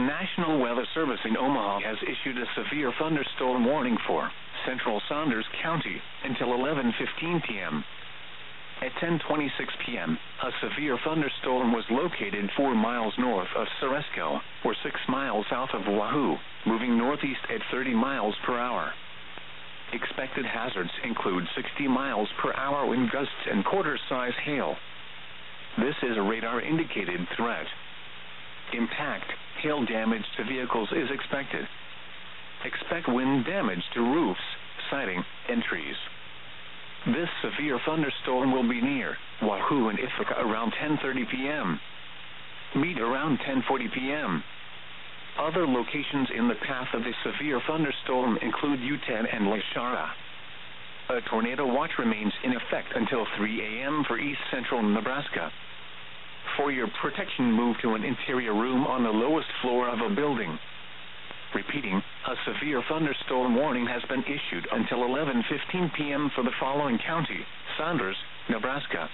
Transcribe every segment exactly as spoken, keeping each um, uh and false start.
National Weather Service in Omaha has issued a severe thunderstorm warning for central Saunders County until eleven fifteen p.m. At ten twenty-six p.m., a severe thunderstorm was located four miles north of Ceresco, or six miles south of Wahoo, moving northeast at thirty miles per hour. Expected hazards include sixty miles per hour wind gusts and quarter-size hail. This is a radar-indicated threat. Impact, hail damage to vehicles is expected. Expect wind damage to roofs, siding, and trees. This severe thunderstorm will be near Wahoo and Ithaca around ten thirty p.m. Meet around ten forty p.m. Other locations in the path of the severe thunderstorm include Utan and Lashara. A tornado watch remains in effect until three a.m. for east central Nebraska. For your protection, move to an interior room on the lowest floor of a building. Repeating, a severe thunderstorm warning has been issued until eleven fifteen p.m. for the following county: Saunders, Nebraska.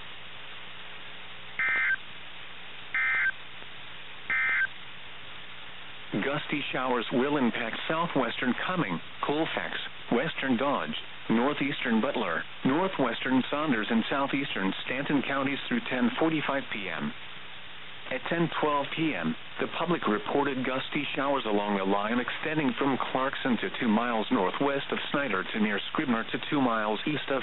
Gusty showers will impact southwestern Cumming, Colfax, western Dodge, northeastern Butler, northwestern Saunders, and southeastern Stanton counties through ten forty-five p.m. At ten twelve p.m., the public reported gusty showers along a line extending from Clarkson to two miles northwest of Snyder to near Scribner to two miles east of